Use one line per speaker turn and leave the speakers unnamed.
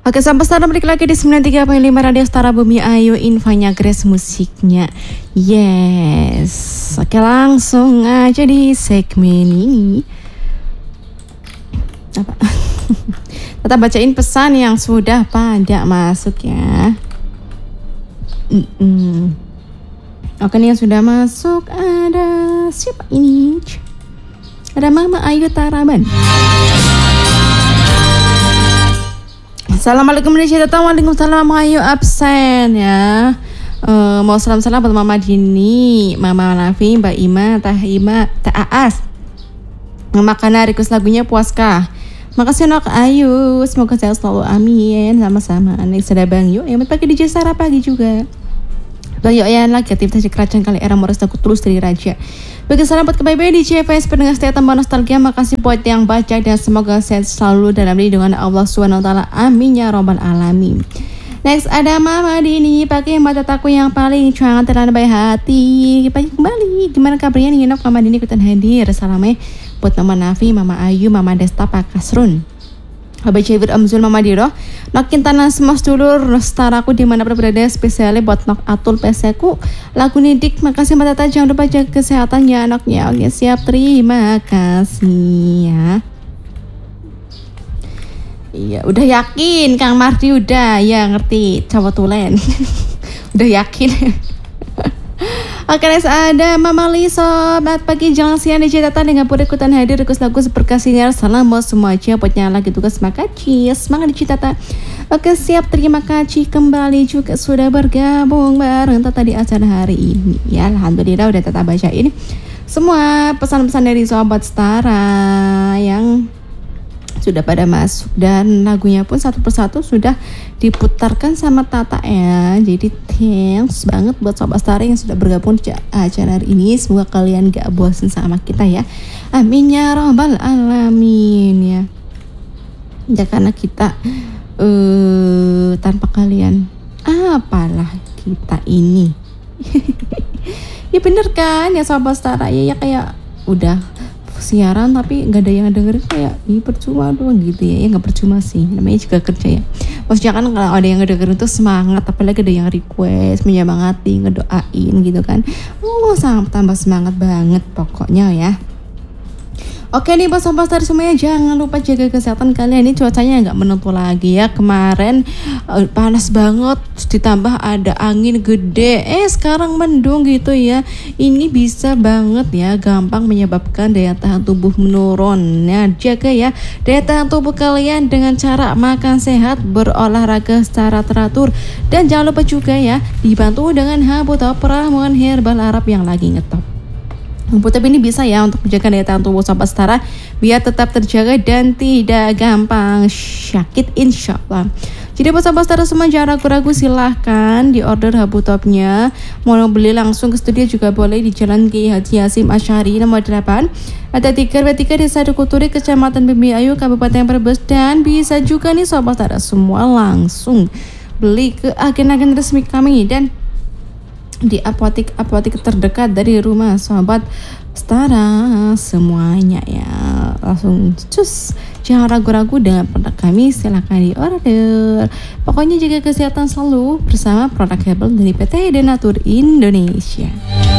Oke, sampai sekarang balik lagi di 93,5 Radio Setara Bumi Ayu, infonya Grace, musiknya yes. Oke, langsung aja di segmen ini. Apa? Tetap bacain pesan yang sudah pada masuk ya. Oke, nih yang sudah masuk ada siapa ini? Ada Mama Ayu Taraban. Assalamualaikum Indonesia, waalaikumsalam. Ayo absen ya. Mau salam-salam buat Mama Dini, Mama Nafi, Mbak Ima, Tah Ima, Tah Aas. Mama Kana request lagunya Puaskah. Makasih Nok Ayu, semoga sehat selalu, amin. Sama-sama. Nih sudah Bang Yuk, yang pakai DJ Sarah pagi juga. Bang Yuk ya lagi aktivitas di kerajaan kali era Moros aku terus dari Raja. Bagi salam buat KBB di CFS pendengar setia tambah nostalgia. Makasih buat yang baca dan semoga sehat selalu dalam lindungan Allah SWT. Amin ya robbal alamin. Next ada Mama Dini, pakai mataku yang paling cantik dan baik hati. Pagi kembali. Gimana kabarnya nih Nok? Mama Dini ikutan hadir. Salamnya buat Mama Nafi, Mama Ayu, Mama Desta, Pak Kasrun, Abah Cewir, Amzul, Mama Diro, Nokin Tanah semua sedulur Nostaraku dimanapun berada, spesialnya buat Nok Atul Peseku, lagu Nidik. Makasih Mbak Tata, jangan lupa jaga kesehatan ya Noknya. Oke siap, terima kasih ya. Iya, udah yakin Kang Mardi, udah ya ngerti coba tulen. Udah yakin. Oke, next ada Mama Liso, selamat pagi, jangan siang di catatan dengan pura ikutan hadir request lagu seperkasinya. Salam buat semua aja buat yang lagi tugas makasih, semangat di Citata. Oke siap, terima kasih kembali juga sudah bergabung bareng Tata di acara hari ini ya. Alhamdulillah udah Tata bacain semua pesan-pesan dari Sobat Setara yang sudah pada masuk, dan lagunya pun satu persatu sudah diputarkan sama Tata ya. Jadi thanks banget buat Sobat Setara yang sudah bergabung di acara hari ini. Semoga kalian gak bosan sama kita ya. Amin ya robbal alamin ya. Ya karena kita tanpa kalian apalah kita ini. Ya bener kan ya Sobat Setara ya kayak udah siaran tapi nggak ada yang dengerin, kayak ini percuma doang gitu ya. Ya nggak percuma sih, namanya juga kerja ya. Maksudnya kan kalau ada yang ngedengerin tuh semangat, apalagi ada yang request, menyemangati, ngedoain gitu kan. Sangat tambah semangat banget pokoknya ya. Oke nih buat Sobat Setara semuanya, jangan lupa jaga kesehatan kalian. Ini cuacanya nggak menentu lagi ya. Kemarin panas banget, ditambah ada angin gede. Sekarang mendung gitu ya. Ini bisa banget ya, gampang menyebabkan daya tahan tubuh menurun. Nah, jaga ya daya tahan tubuh kalian dengan cara makan sehat, berolahraga secara teratur, dan jangan lupa juga ya dibantu dengan Habutop ramuan herbal Arab yang lagi ngetop. Habutop ini bisa ya untuk menjaga daya tahan tubuh Sobat Setara biar tetap terjaga dan tidak gampang sakit insyaallah. Jadi buat Sobat Setara semua jangan ragu-ragu, silahkan di order Habutopnya. Mau beli langsung ke studio juga boleh di Jalan Ki Haji Hasim Asy'ari nomor 8. Ada 3 Desa Dukuturi, Kecamatan Bumi Ayu, Kabupaten Brebes. Dan bisa juga nih Sobat Setara semua langsung beli ke agen-agen resmi kami dan di apotek terdekat dari rumah Sobat Setara semuanya ya. Langsung cus, jangan ragu-ragu dengan produk kami, silahkan di order. Pokoknya jaga kesehatan selalu bersama produk herbal dari PT Denatur Indonesia.